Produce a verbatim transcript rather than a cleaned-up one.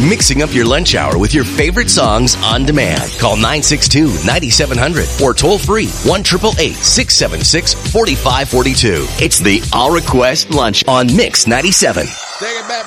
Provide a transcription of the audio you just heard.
Mixing up your lunch hour with your favorite songs on demand. Call nine six two, nine seven zero zero or toll free one eight eight eight, six seven six, four five four two. It's the All Request Lunch on Mix ninety-seven. Take it back.